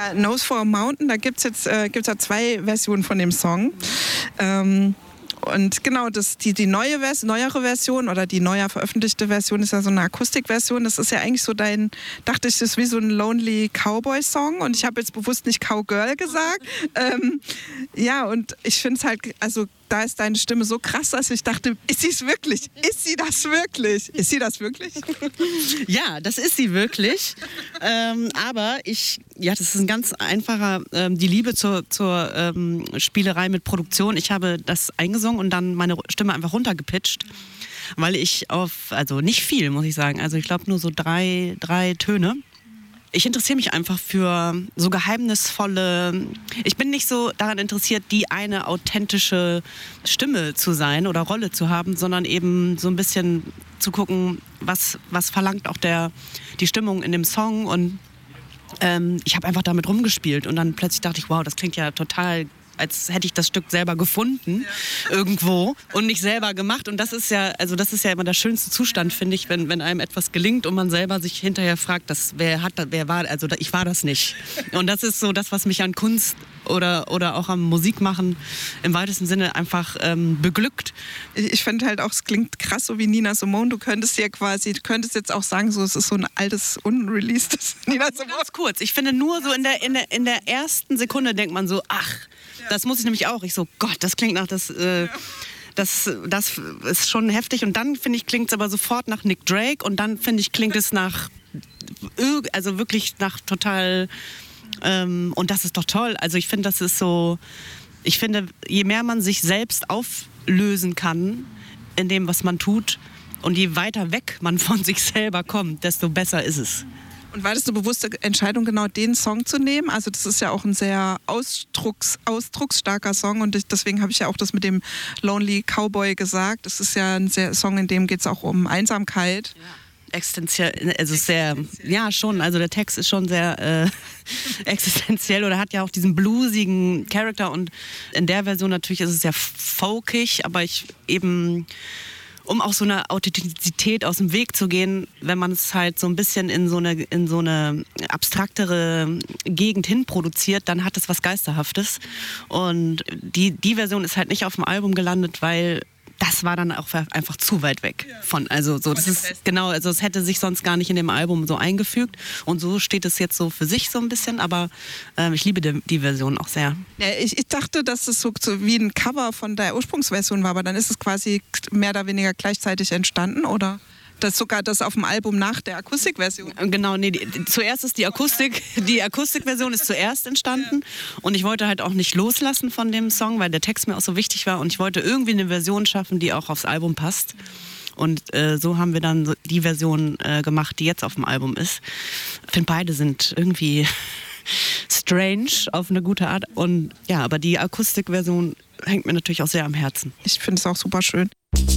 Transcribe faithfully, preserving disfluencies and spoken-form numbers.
Ja, Nose for a Mountain, da gibt es jetzt äh, gibt's ja zwei Versionen von dem Song. Ähm, Und genau, das, die, die neue Vers- neuere Version oder die neuer veröffentlichte Version ist ja so eine Akustikversion. Das ist ja eigentlich so dein, dachte ich, das ist wie so ein Lonely Cowboy-Song. Und ich habe jetzt bewusst nicht Cowgirl gesagt. Ähm, ja, und ich finde es halt, also da ist deine Stimme so krass, dass ich dachte, ist sie es wirklich? Ist sie das wirklich? Ist sie das wirklich? Ja, das ist sie wirklich. ähm, aber ich, ja, das ist ein ganz einfacher, ähm, die Liebe zur, zur ähm, Spielerei mit Produktion. Ich habe das eingesungen und dann meine Stimme einfach runtergepitcht, weil ich auf, also nicht viel, muss ich sagen, also ich glaube nur so drei, drei Töne. Ich interessiere mich einfach für so geheimnisvolle, ich bin nicht so daran interessiert, die eine authentische Stimme zu sein oder Rolle zu haben, sondern eben so ein bisschen zu gucken, was, was verlangt auch der, die Stimmung in dem Song. Und ähm, ich habe einfach damit rumgespielt und dann plötzlich dachte ich, wow, das klingt ja total, als hätte ich das Stück selber gefunden irgendwo und nicht selber gemacht. Und das ist ja, also das ist ja immer der schönste Zustand, finde ich, wenn, wenn einem etwas gelingt und man selber sich hinterher fragt, das, wer hat, wer war, also ich war das nicht. Und das ist so das, was mich an Kunst oder, oder auch am Musikmachen im weitesten Sinne einfach ähm, beglückt. Ich, ich finde halt auch, es klingt krass so wie Nina Simone. Du könntest ja quasi, du könntest jetzt auch sagen, so, es ist so ein altes, unreleasedes Nina Simone. Ganz kurz, ich finde nur so in der, in der, in der ersten Sekunde denkt man so, ach, das muss ich nämlich auch. Ich so, Gott, das klingt nach das, äh, ja. das, das ist schon heftig. Und dann, finde ich, klingt es aber sofort nach Nick Drake. Und dann, finde ich, klingt es nach, also wirklich nach total, ähm, und das ist doch toll. Also ich finde, das ist so, ich finde, je mehr man sich selbst auflösen kann in dem, was man tut, und je weiter weg man von sich selber kommt, desto besser ist es. Und war das eine bewusste Entscheidung, genau den Song zu nehmen? Also das ist ja auch ein sehr ausdrucks, ausdrucksstarker Song und deswegen habe ich ja auch das mit dem Lonely Cowboy gesagt. Das ist ja ein sehr Song, in dem geht es auch um Einsamkeit. Ja. Existenziell, also sehr, ja schon, also der Text ist schon sehr äh, existenziell oder hat ja auch diesen bluesigen Charakter und in der Version natürlich ist es sehr folkig, aber ich eben, um auch so eine Authentizität aus dem Weg zu gehen, wenn man es halt so ein bisschen in so eine, in so eine abstraktere Gegend hin produziert, dann hat es was Geisterhaftes. Und die, die Version ist halt nicht auf dem Album gelandet, weil das war dann auch einfach zu weit weg von, also so, das ist genau, also es hätte sich sonst gar nicht in dem Album so eingefügt und so steht es jetzt so für sich so ein bisschen, aber äh, ich liebe die, die Version auch sehr. Ja, ich, ich dachte, dass es so, so wie ein Cover von der Ursprungsversion war, aber dann ist es quasi mehr oder weniger gleichzeitig entstanden, oder? Das sogar das auf dem Album nach der Akustikversion. Genau, nee, die, zuerst ist die Akustik, die Akustikversion ist zuerst entstanden und ich wollte halt auch nicht loslassen von dem Song, weil der Text mir auch so wichtig war und ich wollte irgendwie eine Version schaffen, die auch aufs Album passt. Und äh, so haben wir dann so die Version äh, gemacht, die jetzt auf dem Album ist. Ich finde, beide sind irgendwie strange auf eine gute Art. Und ja, aber die Akustikversion hängt mir natürlich auch sehr am Herzen. Ich finde es auch super schön.